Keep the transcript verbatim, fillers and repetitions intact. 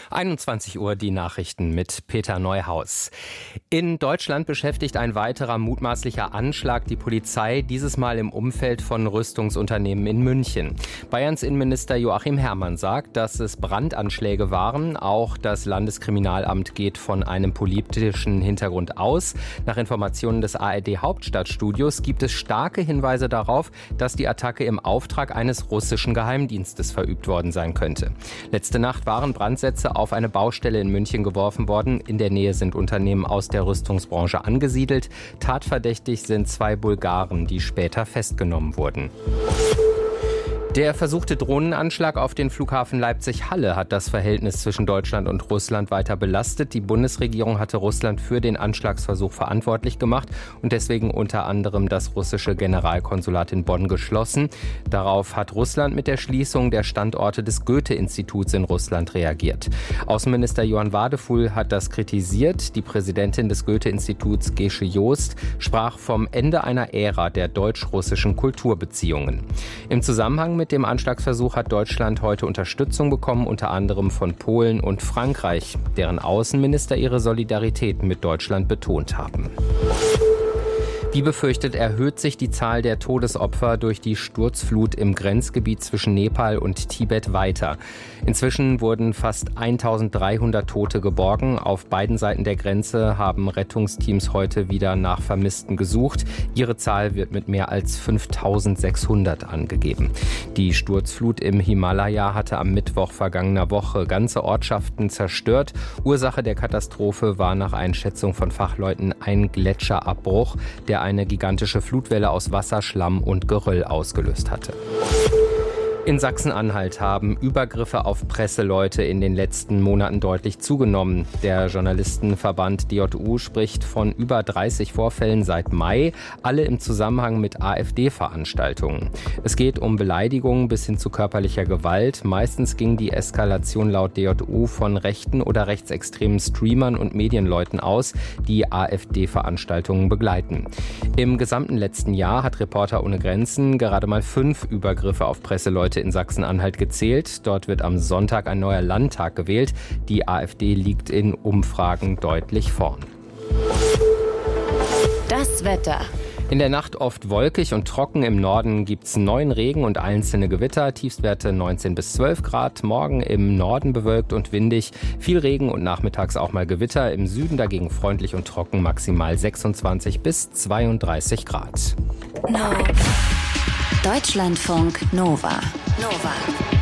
einundzwanzig Uhr die Nachrichten mit Peter Neuhaus. In Deutschland beschäftigt ein weiterer mutmaßlicher Anschlag die Polizei, dieses Mal im Umfeld von Rüstungsunternehmen in München. Bayerns Innenminister Joachim Herrmann sagt, dass es Brandanschläge waren. Auch das Landeskriminalamt geht von einem politischen Hintergrund aus. Nach Informationen des A R D-Hauptstadtstudios gibt es starke Hinweise darauf, dass die Attacke im Auftrag eines russischen Geheimdienstes verübt worden sein könnte. Letzte Nacht waren Brandsätze auf eine Baustelle in München geworfen worden. In der Nähe sind Unternehmen aus der Rüstungsbranche angesiedelt. Tatverdächtig sind zwei Bulgaren, die später festgenommen wurden. Der versuchte Drohnenanschlag auf den Flughafen Leipzig-Halle hat das Verhältnis zwischen Deutschland und Russland weiter belastet. Die Bundesregierung hatte Russland für den Anschlagsversuch verantwortlich gemacht und deswegen unter anderem das russische Generalkonsulat in Bonn geschlossen. Darauf hat Russland mit der Schließung der Standorte des Goethe-Instituts in Russland reagiert. Außenminister Johann Wadefuhl hat das kritisiert. Die Präsidentin des Goethe-Instituts, Gesche Joost, sprach vom Ende einer Ära der deutsch-russischen Kulturbeziehungen. Im Zusammenhang mit dem Anschlagsversuch hat Deutschland heute Unterstützung bekommen, unter anderem von Polen und Frankreich, deren Außenminister ihre Solidarität mit Deutschland betont haben. Wie befürchtet, erhöht sich die Zahl der Todesopfer durch die Sturzflut im Grenzgebiet zwischen Nepal und Tibet weiter. Inzwischen wurden fast eintausenddreihundert Tote geborgen. Auf beiden Seiten der Grenze haben Rettungsteams heute wieder nach Vermissten gesucht. Ihre Zahl wird mit mehr als fünftausendsechshundert angegeben. Die Sturzflut im Himalaya hatte am Mittwoch vergangener Woche ganze Ortschaften zerstört. Ursache der Katastrophe war nach Einschätzung von Fachleuten ein Gletscherabbruch, der eine gigantische Flutwelle aus Wasser, Schlamm und Geröll ausgelöst hatte. In Sachsen-Anhalt haben Übergriffe auf Presseleute in den letzten Monaten deutlich zugenommen. Der Journalistenverband D J U spricht von über dreißig Vorfällen seit Mai, alle im Zusammenhang mit AfD-Veranstaltungen. Es geht um Beleidigungen bis hin zu körperlicher Gewalt. Meistens ging die Eskalation laut D J U von rechten oder rechtsextremen Streamern und Medienleuten aus, die AfD-Veranstaltungen begleiten. Im gesamten letzten Jahr hat Reporter ohne Grenzen gerade mal fünf Übergriffe auf Presseleute in Sachsen-Anhalt gezählt. Dort wird am Sonntag ein neuer Landtag gewählt. Die AfD liegt in Umfragen deutlich vorn. Das Wetter. In der Nacht oft wolkig und trocken. Im Norden gibt's neuen Regen und einzelne Gewitter. Tiefstwerte neunzehn bis zwölf Grad. Morgen im Norden bewölkt und windig. Viel Regen und nachmittags auch mal Gewitter. Im Süden dagegen freundlich und trocken. Maximal sechsundzwanzig bis zweiunddreißig Grad. No. Deutschlandfunk Nova. Nova.